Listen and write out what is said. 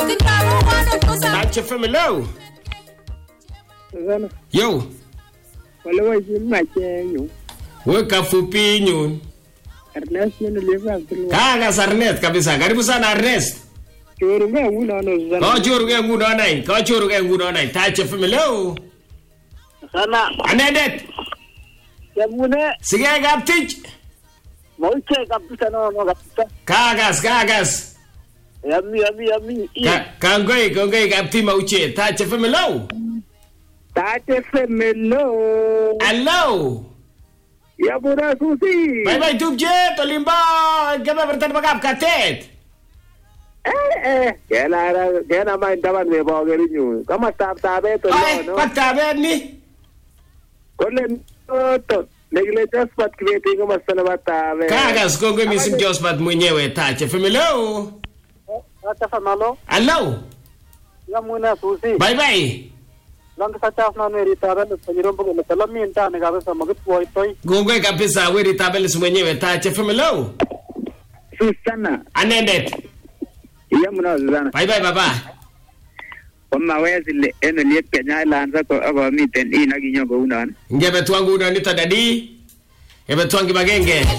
Tache family. Yo. Wala waji mache. Weka fupi nyun. Ernest yenu liva. Kaga Ernest kabisa. Karibu sana Ernest. Churuge nguno zana. Ko churuge nguno nai. Ko churuge nguno nai. Tache family. Sana. Anedet. Yamune. Sige kaptich. Moiche kapita no kapita. Kagas. Yami. Kangoi kapti mauche. Tache family. Tache family. Hello. Ya pura susi. Bye tubje tolimba. Kama bertan bagap katet. Kena main taman me bageri nyu. Kama tabe to no. Ay, tabe ni. Kolen to. Negle jaspat kreti kama sana batabe. Kagas kongo misim jaspat mwenyewe Tache family. Tache family. Hello. Yamuna susi. Bye. Lang sa chaf na neri tabe pagiro pag nalami inta ne gabe sa magit boy toy. Kongo kabisa weri tabe mwenyewe Tache family. Susana. Anedet. Yamuna zana. Bye baba. Kama wezi eno liet Kenya lanza ko aba miten ina ginyo go unan. Ngebe twangu unanita dadi. Ngebe twangi magenge.